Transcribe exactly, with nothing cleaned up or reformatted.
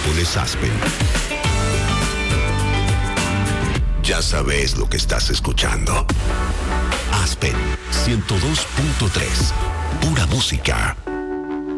pones Aspen. Ya sabes lo que estás escuchando. Aspen ciento dos punto tres. Pura música.